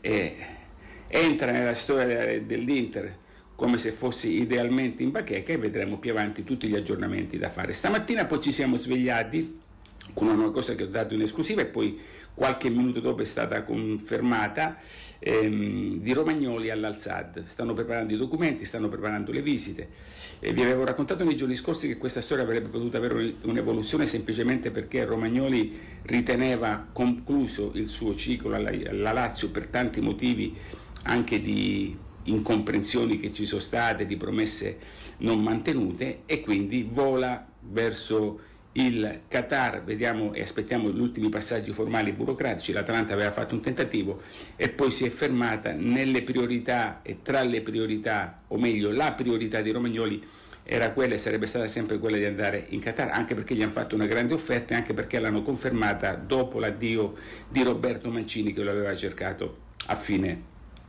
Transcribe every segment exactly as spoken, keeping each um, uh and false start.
eh, entra nella storia dell'Inter come se fosse idealmente in bacheca, e vedremo più avanti tutti gli aggiornamenti da fare. Stamattina poi ci siamo svegliati con una cosa che ho dato in esclusiva e poi qualche minuto dopo è stata confermata, ehm, di Romagnoli all'Al-Sadd. Stanno preparando i documenti, stanno preparando le visite. Eh, vi avevo raccontato nei giorni scorsi che questa storia avrebbe potuto avere un'evoluzione semplicemente perché Romagnoli riteneva concluso il suo ciclo alla, alla Lazio per tanti motivi, anche di incomprensioni che ci sono state, di promesse non mantenute, e quindi vola verso il Qatar. Vediamo e aspettiamo gli ultimi passaggi formali burocratici. L'Atalanta aveva fatto un tentativo e poi si è fermata nelle priorità, e tra le priorità, o meglio la priorità di Romagnoli era quella e sarebbe stata sempre quella di andare in Qatar, anche perché gli hanno fatto una grande offerta e anche perché l'hanno confermata dopo l'addio di Roberto Mancini, che lo aveva cercato a fine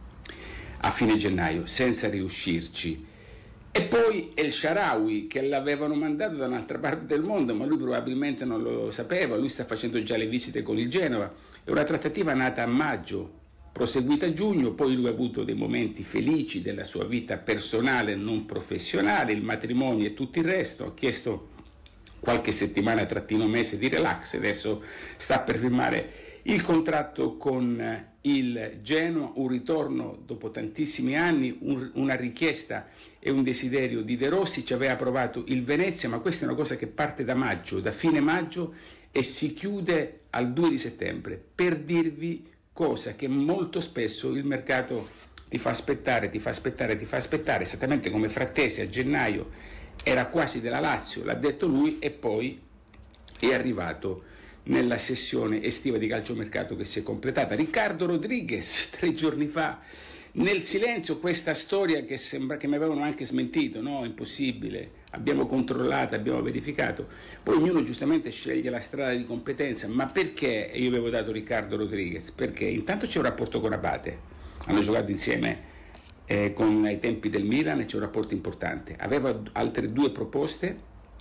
a fine gennaio senza riuscirci. E poi El Shaarawy, che l'avevano mandato da un'altra parte del mondo, ma lui probabilmente non lo sapeva. Lui sta facendo già le visite con il Genova. È una trattativa nata a maggio, proseguita a giugno. Poi lui ha avuto dei momenti felici della sua vita personale, non professionale, il matrimonio e tutto il resto. Ha chiesto qualche settimana trattino mese di relax, adesso sta per firmare il contratto con il Genoa, un ritorno dopo tantissimi anni, un, una richiesta e un desiderio di De Rossi. Ci aveva provato il Venezia, ma questa è una cosa che parte da maggio, da fine maggio, e si chiude al due di settembre, per dirvi cosa che molto spesso il mercato ti fa aspettare, ti fa aspettare, ti fa aspettare, esattamente come Frattesi a gennaio era quasi della Lazio, l'ha detto lui, e poi è arrivato nella sessione estiva di calciomercato che si è completata. Riccardo Rodriguez, tre giorni fa, nel silenzio, questa storia che sembra che mi avevano anche smentito, no, impossibile, abbiamo controllato, abbiamo verificato, poi ognuno giustamente sceglie la strada di competenza. Ma perché io avevo dato Riccardo Rodriguez? Perché intanto c'è un rapporto con Abate, hanno giocato insieme eh, con ai tempi del Milan, e c'è un rapporto importante. Aveva altre due proposte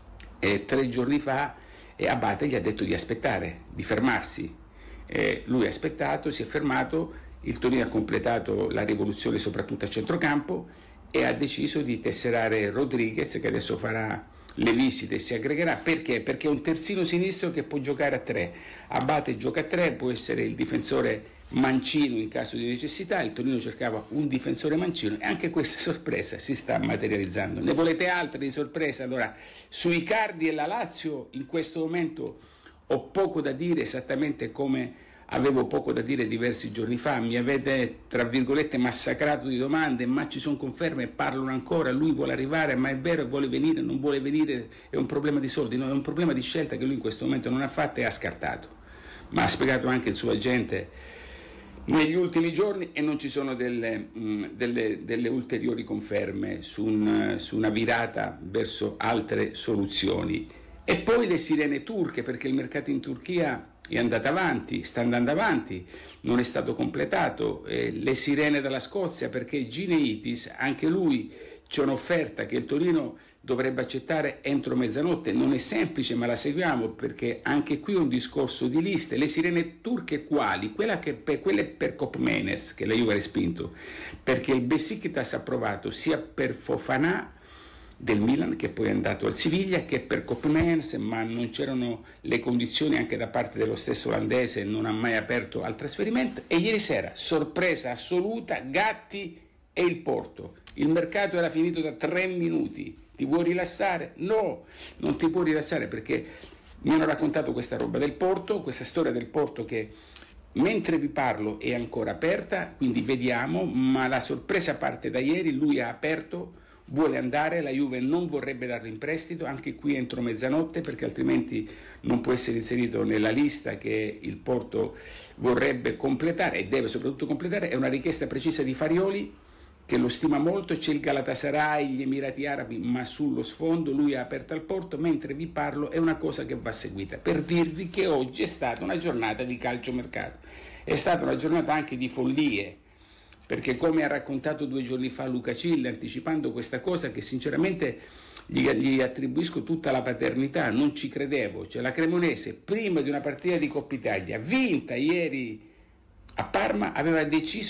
e tre giorni fa e Abate gli ha detto di aspettare, di fermarsi. Eh, lui ha aspettato, si è fermato, il Torino ha completato la rivoluzione soprattutto a centrocampo e ha deciso di tesserare Rodriguez, che adesso farà le visite e si aggregherà. Perché? Perché è un terzino sinistro che può giocare a tre. Abate gioca a tre, può essere il difensore mancino in caso di necessità. Il Torino cercava un difensore mancino e anche questa sorpresa si sta materializzando. Ne volete altre di sorpresa? Allora, su Icardi e la Lazio in questo momento ho poco da dire, esattamente come avevo poco da dire diversi giorni fa. Mi avete, tra virgolette, massacrato di domande, ma ci sono conferme, parlano ancora, lui vuole arrivare, ma è vero, vuole venire, non vuole venire, è un problema di soldi? No, è un problema di scelta che lui in questo momento non ha fatto e ha scartato. Ma ha spiegato anche il suo agente negli ultimi giorni e non ci sono delle, mh, delle, delle ulteriori conferme su, un, su una virata verso altre soluzioni. E poi le sirene turche, perché il mercato in Turchia è andato avanti, sta andando avanti, non è stato completato. Eh, le sirene dalla Scozia, perché Gineitis, anche lui c'è un'offerta che il Torino dovrebbe accettare entro mezzanotte. Non è semplice, ma la seguiamo, perché anche qui è un discorso di liste. Le sirene turche quali? Quella che per, quelle per Koopmeiners, che la Juve ha respinto, perché il Besiktas ha provato sia per Fofana del Milan, che poi è andato al Siviglia, che per Koopmeiners, ma non c'erano le condizioni anche da parte dello stesso olandese, non ha mai aperto al trasferimento. E ieri sera, sorpresa assoluta, Gatti e il Porto. Il mercato era finito da tre minuti. Ti vuoi rilassare? No, non ti puoi rilassare, perché mi hanno raccontato questa roba del Porto, questa storia del Porto che mentre vi parlo è ancora aperta, quindi vediamo, ma la sorpresa parte da ieri. Lui ha aperto, vuole andare, la Juve non vorrebbe darlo in prestito, anche qui entro mezzanotte, perché altrimenti non può essere inserito nella lista che il Porto vorrebbe completare e deve soprattutto completare. È una richiesta precisa di Farioli, che lo stima molto. C'è il Galatasaray, gli Emirati Arabi, ma sullo sfondo lui ha aperto al Porto. Mentre vi parlo è una cosa che va seguita, per dirvi che oggi è stata una giornata di calciomercato, è stata una giornata anche di follie, perché come ha raccontato due giorni fa Luca Cille, anticipando questa cosa che sinceramente gli, gli attribuisco tutta la paternità, non ci credevo. Cioè la Cremonese, prima di una partita di Coppa Italia vinta ieri a Parma, aveva deciso